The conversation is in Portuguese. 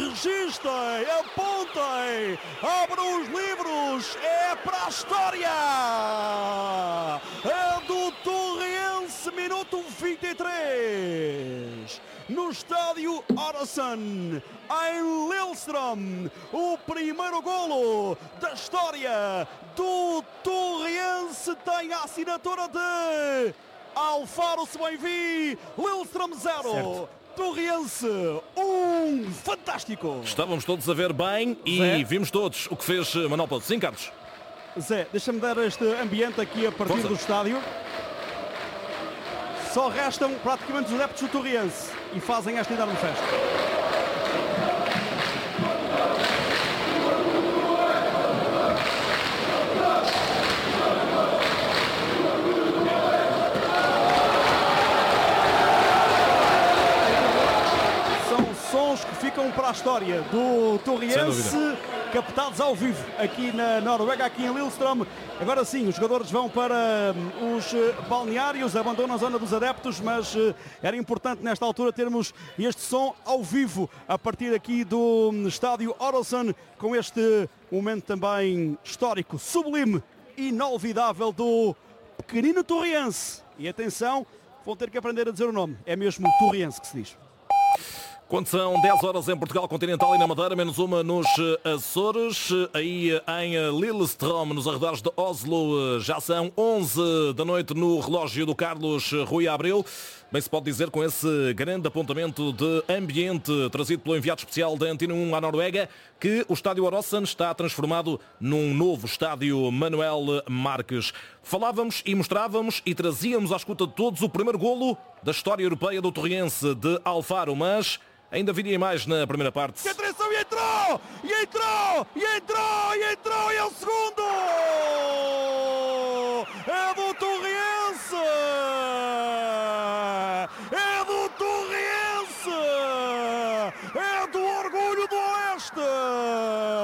registrem, apontem, abram os livros, é para a história. É do Torrense, minuto 23. No estádio Orsson, em Lillestrøm, o primeiro golo da história do Torrense tem a assinatura de Alfaro, se bem vi, Lillestrøm 0. Torrense, fantástico. Estávamos todos a ver bem e vimos todos o que fez Manuel Pouso. Sim, Carlos. Zé, deixa-me dar este ambiente aqui a partir do estádio. Só restam praticamente os adeptos do Torrense e fazem esta enorme festa. Ficam para a história do Torrense, captados ao vivo aqui na Noruega, aqui em Lillestrøm. Agora sim, os jogadores vão para os balneários, abandonam a zona dos adeptos, mas era importante nesta altura termos este som ao vivo a partir aqui do estádio Orsson, com este momento também histórico, sublime, inolvidável do pequenino Torrense. E atenção, vão ter que aprender a dizer o nome, é mesmo Torrense que se diz. Quando são 10 horas em Portugal Continental e na Madeira, menos uma nos Açores, aí em Lillestrøm, nos arredores de Oslo, já são 11 da noite no relógio do Carlos Rui Abreu. Bem se pode dizer, com esse grande apontamento de ambiente trazido pelo enviado especial da Antena 1 à Noruega, que o estádio Orsson está transformado num novo estádio Manuel Marques. Falávamos e mostrávamos e trazíamos à escuta de todos o primeiro golo da história europeia do Torrense de Alfaro, mas ainda viria mais na primeira parte. E atenção, e entrou! E é o segundo! É do Torrense! É do Torrense! É